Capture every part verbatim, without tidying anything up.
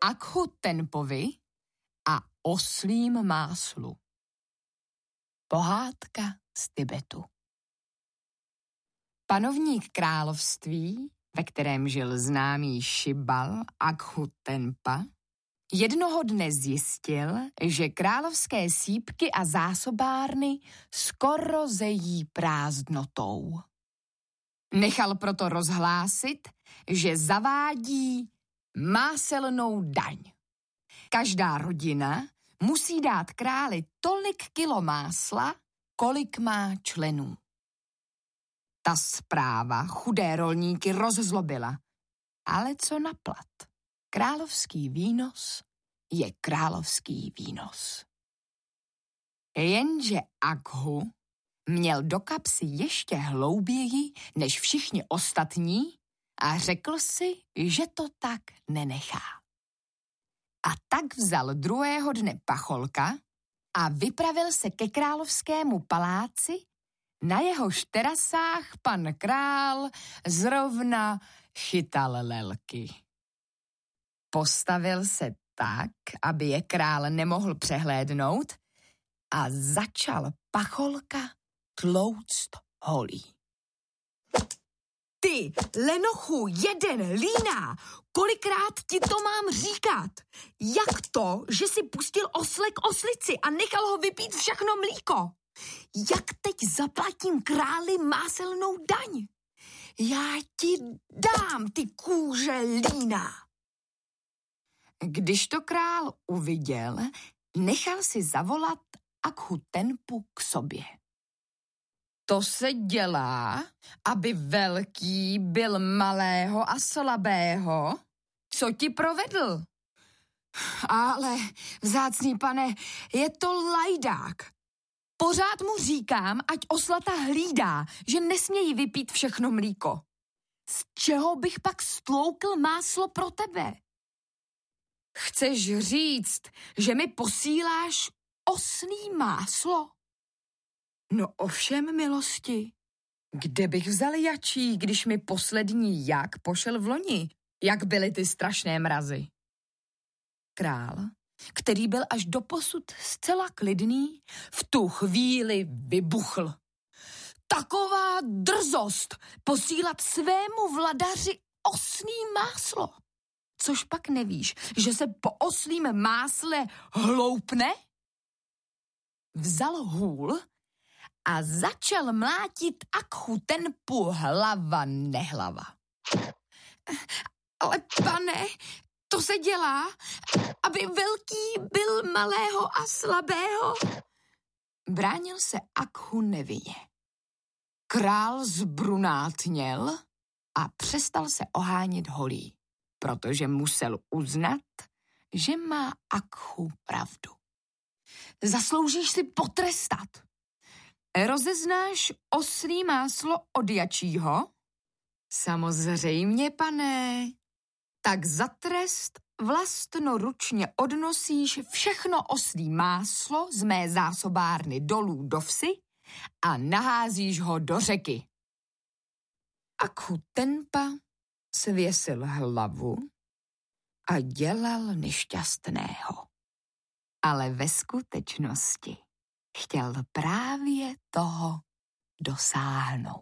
Akhu Tenpovi a oslím máslu. Pohádka z Tibetu. Panovník království, ve kterém žil známý šibal Akhu Tenpa, jednoho dne zjistil, že královské sýpky a zásobárny skoro zejí prázdnotou. Nechal proto rozhlásit, že zavádí máselnou daň. Každá rodina musí dát králi tolik kilo másla, kolik má členů. Ta zpráva chudé rolníky rozzlobila, ale co na plat? Královský výnos je královský výnos. Jenže Akhu měl do kapsy ještě hlouběji než všichni ostatní a řekl si, že to tak nenechá. A tak vzal druhého dne pacholka a vypravil se ke královskému paláci, na jehož terasách pan král zrovna chytal lelky. Postavil se tak, aby je král nemohl přehlédnout, a začal pacholka tlouct holí. Ty, lenochu, jeden líná, kolikrát ti to mám říkat? Jak to, že si pustil osle k oslici a nechal ho vypít všechno mlíko? Jak teď zaplatím králi máselnou daň? Já ti dám, ty kůže líná. Když to král uviděl, nechal si zavolat Akhu Tenpu k sobě. To se dělá, aby velký byl malého a slabého? Co ti provedl? Ale, vzácný pane, je to lajdák. Pořád mu říkám, ať oslata hlídá, že nesmějí vypít všechno mlíko. Z čeho bych pak stloukl máslo pro tebe? Chceš říct, že mi posíláš oslí máslo? No ovšem, milosti, kde bych vzal jačí, když mi poslední jak pošel v loni, jak byly ty strašné mrazy? Král, který byl až doposud zcela klidný, v tu chvíli vybuchl. Taková drzost posílat svému vladaři oslí máslo. Což pak nevíš, že se po oslím másle hloupne? Vzal hůl a začal mlátit Akhu Tenpu hlava nehlava. Ale pane, to se dělá, aby velký byl malého a slabého. Bránil se Akhu nevinně. Král zbrunátněl a přestal se ohánět holí, protože musel uznat, že má Akhu pravdu. Zasloužíš si potrestat. Rozeznáš oslí máslo od jačího? Samozřejmě, pane. Tak za trest vlastnoručně odnosíš všechno oslí máslo z mé zásobárny dolů do vsi a naházíš ho do řeky. Akhu Tenpa svěsil hlavu a dělal nešťastného. Ale ve skutečnosti chtěl právě toho dosáhnout.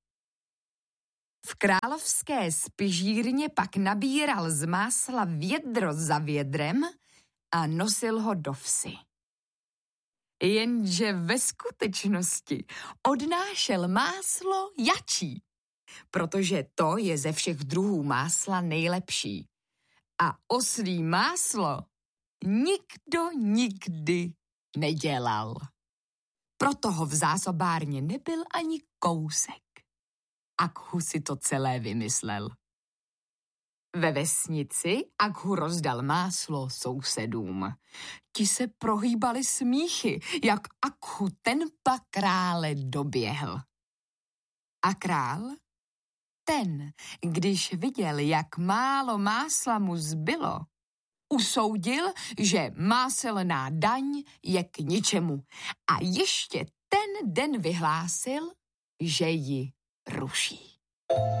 V královské spižírně pak nabíral z másla vědro za vědrem a nosil ho do vsi. Jenže ve skutečnosti odnášel máslo jačí, protože to je ze všech druhů másla nejlepší. A oslí máslo nikdo nikdy nedělal. Proto ho v zásobárně nebyl ani kousek. Akhu si to celé vymyslel. Ve vesnici Akhu rozdal máslo sousedům. Ti se prohýbali smíchy, jak Akhu Tenpa krále doběhl. A král? Ten, když viděl, jak málo másla mu zbylo, usoudil, že máselná daň je k ničemu a ještě ten den vyhlásil, že ji ruší.